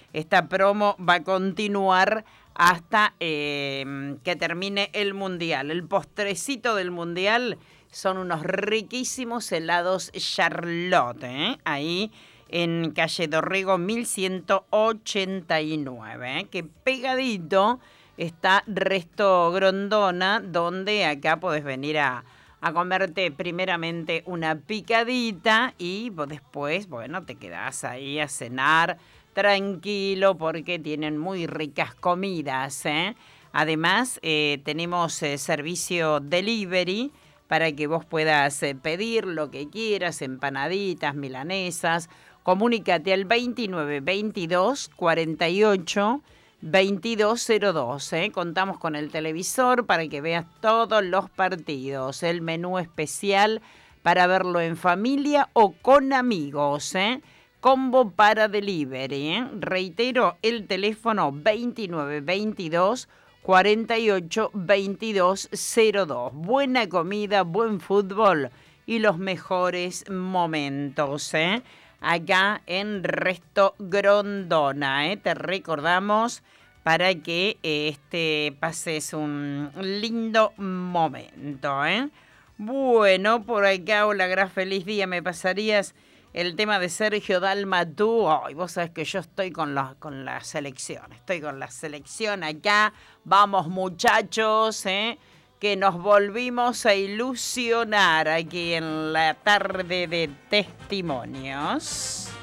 esta promo va a continuar hasta que termine el Mundial. El postrecito del Mundial son unos riquísimos helados Charlotte, ahí en calle Dorrego 1189, que pegadito está Resto Grondona, donde acá podés venir a comerte primeramente una picadita y después, bueno, te quedás ahí a cenar tranquilo porque tienen muy ricas comidas, ¿eh? Además, tenemos servicio delivery para que vos puedas pedir lo que quieras, empanaditas, milanesas. Comunícate al 2922 48 2202. Contamos con el televisor para que veas todos los partidos. El menú especial para verlo en familia o con amigos. Combo para delivery. Reitero, el teléfono 2922 48 2202. Buena comida, buen fútbol y los mejores momentos, acá en Resto Grondona, te recordamos para que pases un lindo momento, Bueno, por acá, hola, Gra, feliz día, ¿me pasarías el tema de Sergio Dalma tú? Ay, vos sabés que yo estoy con la selección, acá, vamos muchachos, que nos volvimos a ilusionar aquí en la tarde de testimonios.